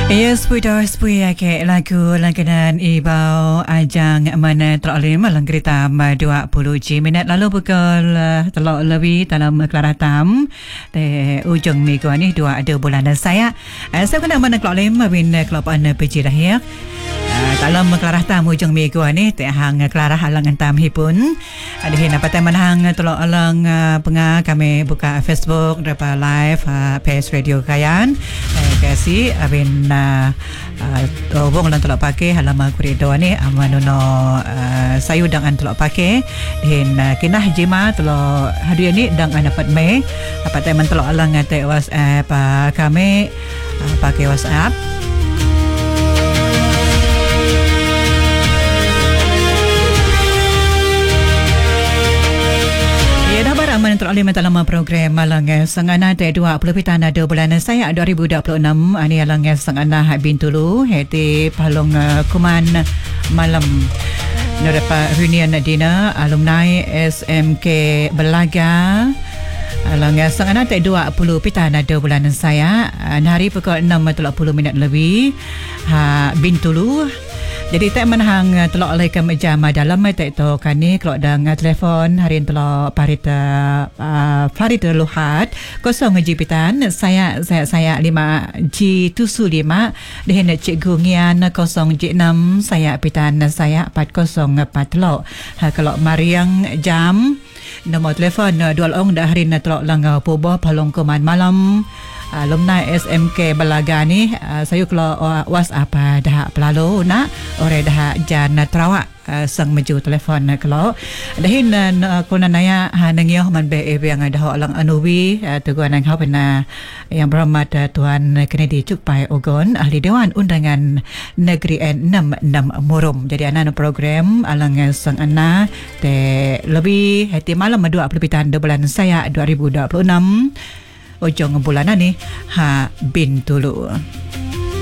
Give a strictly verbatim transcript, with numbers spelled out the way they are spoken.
Ya, sepuluh sepuluh ke lagu langganan Ibau Ajang Mana Terolim Malang kereta dua puluh minit lalu pukul telok lebih dalam Kelaratam di ujung minggu ni dua ada bulan saya. Saya kena mana Kelolim bin Kelopan P J Rahir. Dalam Kelaratam ujung minggu ni tak hang Kelarah halangan tam hipun. Ada hina patah manhang telok alang penga kami buka Facebook dapat live page radio Kayan. Kasih abin wong lang telok pakai halaman kurido ni amanono sayu dengan telok pakai din kinah jima telok hari ni dengan dapat me apa teman telok alang ngate WhatsApp kami pakai WhatsApp. Aman teroleh dalam program Malang Sangana te dua puluh pitana dua bulan saya dua ribu dua puluh enam ani Alang Sangana Bintulu heti palung kuman malam nerapa reunion dinner alumni S M K Belaga Alang Sangana te dua puluh pitana dua bulan saya hari pukul enam tiga puluh minit lebih ha Bintulu. Jadi tak menang telok oleh ke jam dalam tak itu kani kalau dengan telefon hari telok parit uh, Farid Luhat kosong jipitan saya saya saya lima G tujuh lima dengan cikgu ngian kosong J enam saya pitan saya empat kosong empat telok. Ha, kalau mariang jam nombor telefon dua ong dah hari telok langau puboh palong kuman malam alumni S M K Belaga ni uh, saya kalau uh, WhatsApp uh, dah pelalu nak ore dah jan terawak uh, sang maju telefon uh, kalau dahin uh, kuna naya ha nangyo man be e yang dah alang anuwi uh, tuan yang hapena yang berhormat uh, Tuan Kennedy Cukpai Ogon ahli Dewan Undangan Negeri enam enam Murum. Jadi anak program alang sang ana te lebih hati malam dua puluh pitan bulan saya dua ribu dua puluh enam ujung bulan ni ha Bintulu.